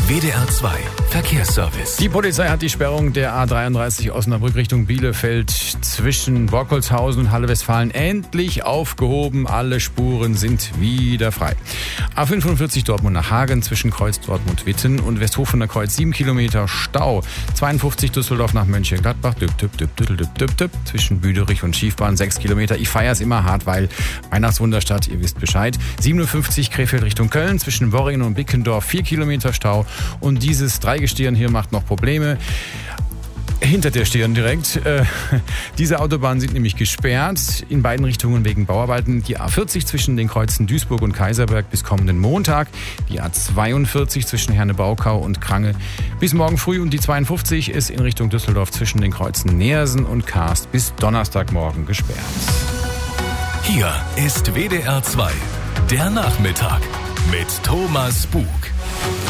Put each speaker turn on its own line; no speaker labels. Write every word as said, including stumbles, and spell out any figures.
W D R zwei Verkehrsservice.
Die Polizei hat die Sperrung der A dreiunddreißig Osnabrück Richtung Bielefeld zwischen Borkholzhausen und Halle Westfalen endlich aufgehoben. Alle Spuren sind wieder frei. A fünfundvierzig Dortmund nach Hagen zwischen Kreuz Dortmund-Witten und Westhofener Kreuz sieben Kilometer Stau. zweiundfünfzig Düsseldorf nach Mönchengladbach düpp, düpp, düpp, düpp, düpp, düpp, düpp, zwischen Büderich und Schiefbahn sechs Kilometer. Ich feier's immer hart, weil Weihnachtswunderstadt, ihr wisst Bescheid. siebenundfünfzig Krefeld Richtung Köln zwischen Worringen und Bickendorf vier Kilometer Stau. Und dieses Dreigestirn hier macht noch Probleme. Hinter der Stirn direkt. Äh, diese Autobahnen sind nämlich gesperrt in beiden Richtungen wegen Bauarbeiten. Die A vierzig zwischen den Kreuzen Duisburg und Kaiserberg bis kommenden Montag. Die A zweiundvierzig zwischen Herne-Baukau und Krange bis morgen früh. Und die zweiundfünfzig ist in Richtung Düsseldorf zwischen den Kreuzen Neersen und Karst bis Donnerstagmorgen gesperrt.
Hier ist W D R zwei, der Nachmittag mit Thomas Bug.